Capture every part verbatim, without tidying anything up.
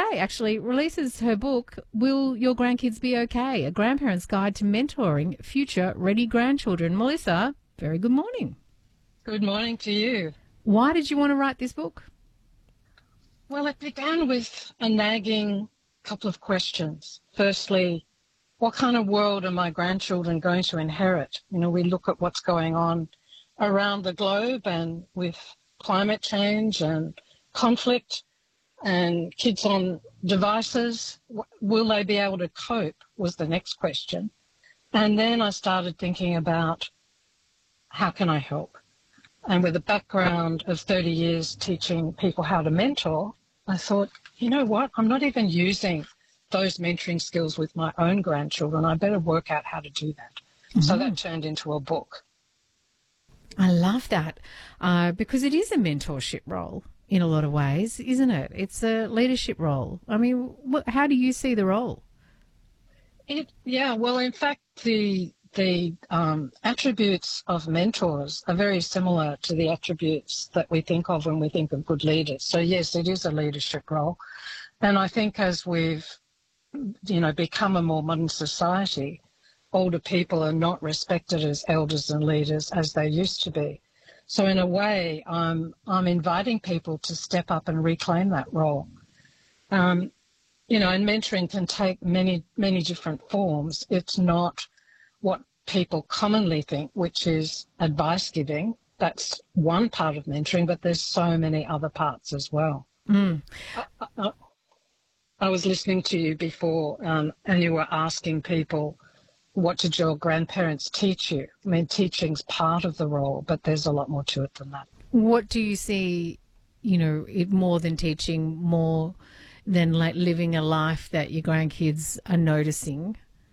today, actually, releases her book, Will Your Grandkids Be Okay? A Grandparent's Guide to Mentoring Future-Ready Grandchildren. Melissa, very good morning. Good morning to you. Why did you want to write this book? Well, it began with a nagging couple of questions. Firstly, what kind of world are my grandchildren going to inherit? You know, we look at what's going on around the globe and with climate change and conflict and kids on devices. Will they be able to cope was the next question. And then I started thinking about how can I help? And with a background of thirty years teaching people how to mentor, I thought, you know what, I'm not even using those mentoring skills with my own grandchildren. I better work out how to do that. Mm-hmm. So that turned into a book. I love that uh, because it is a mentorship role in a lot of ways, isn't it? It's a leadership role. I mean, what, how do you see the role? It, yeah, well, in fact, the the um, attributes of mentors are very similar to the attributes that we think of when we think of good leaders. So, yes, it is a leadership role. And I think as we've, you know, become a more modern society, older people are not respected as elders and leaders as they used to be. So in a way, I'm, I'm inviting people to step up and reclaim that role. Um, you know, and mentoring can take many, many different forms. It's not what people commonly think, which is advice giving. That's one part of mentoring, but there's so many other parts as well. Mm. I, I, I was listening to you before um, and you were asking people, what did your grandparents teach you? I mean, teaching's part of the role, but there's a lot more to it than that. What do you see, you know, it more than teaching, more than like living a life that your grandkids are noticing?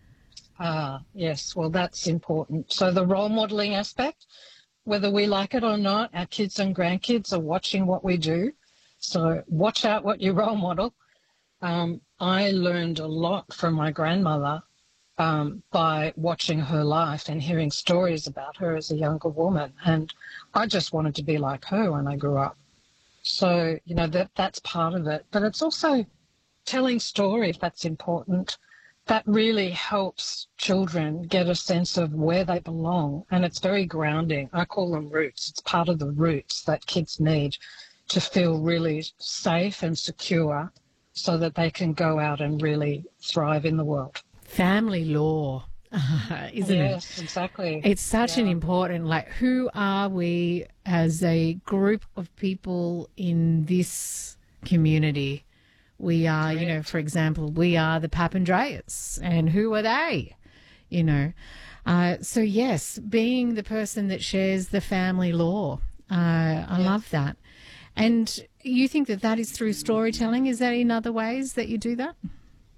Ah, yes, well, that's important. So the role modelling aspect, whether we like it or not, our kids and grandkids are watching what we do. So watch out what you role model. Um, I learned a lot from my grandmother um, by watching her life and hearing stories about her as a younger woman. And I just wanted to be like her when I grew up. So, you know, that that's part of it. But it's also telling stories that's important. That really helps children get a sense of where they belong, and it's very grounding. I call them roots. It's part of the roots that kids need to feel really safe and secure so that they can go out and really thrive in the world. Family law, isn't it? Yes, exactly. It's such yeah. an important, like, who are we as a group of people in this community? We are, you know, for example, we are the Papandreous, and who are they, you know? Uh, so, yes, being the person that shares the family law, uh, I yes. love that. And you think that that is through storytelling? Is that in other ways that you do that?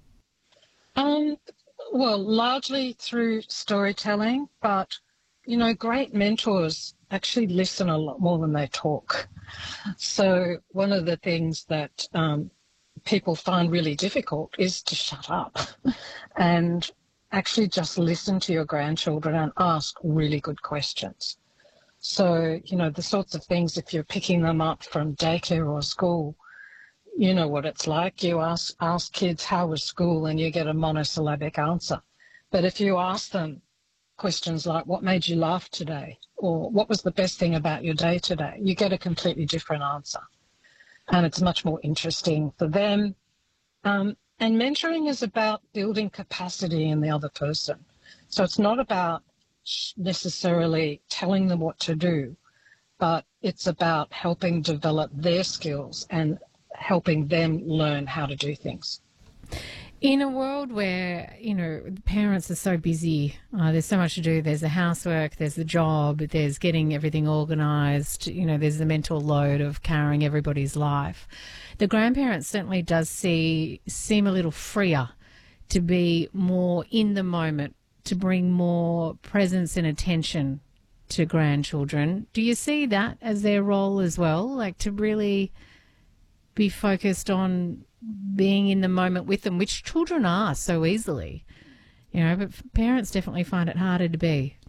Um, well, largely through storytelling, but, you know, great mentors actually listen a lot more than they talk. So one of the things that um, people find really difficult is to shut up and actually just listen to your grandchildren and ask really good questions. So, you know, the sorts of things, if you're picking them up from daycare or school, you know what it's like. You ask, ask kids, how was school? And you get a monosyllabic answer. But if you ask them questions like, what made you laugh today? Or what was the best thing about your day today? You get a completely different answer. And it's much more interesting for them. Um, and mentoring is about building capacity in the other person. So it's not about necessarily telling them what to do, but it's about helping develop their skills and helping them learn how to do things. In a world where, you know, parents are so busy, uh, there's so much to do. There's the housework, there's the job, there's getting everything organised, you know, there's the mental load of carrying everybody's life. The grandparents certainly does see, seem a little freer to be more in the moment, to bring more presence and attention to grandchildren. Do you see that as their role as well, like to really be focused on being in the moment with them, which children are so easily, you know, but parents definitely find it harder to be.